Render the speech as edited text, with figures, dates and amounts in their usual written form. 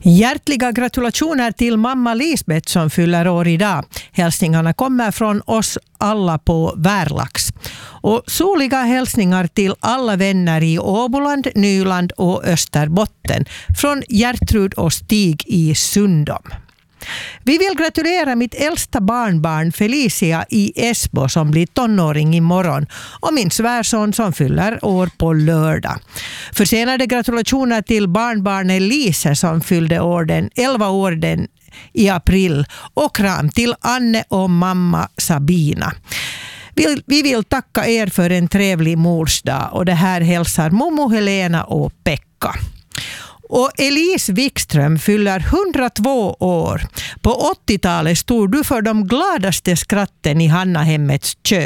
Hjärtliga gratulationer till mamma Lisbeth som fyller år idag. Hälsningarna kommer från oss alla på Värlax. Och soliga hälsningar till alla vänner i Åboland, Nyland och Österbotten från Gertrud och Stig i Sundom. Vi vill gratulera mitt äldsta barnbarn Felicia i Esbo som blir tonåring imorgon och min svärson som fyller år på lördag. Försenade gratulationer till barnbarnet Lise som fyllde 11 år i april och kram till Anne och mamma Sabina. Vi vill tacka er för en trevlig morsdag och det här hälsar Momo, Helena och Pekka. Och Elise Wikström fyller 102 år. På 80-talet stod du för de gladaste skratten i Hannahemmets kök.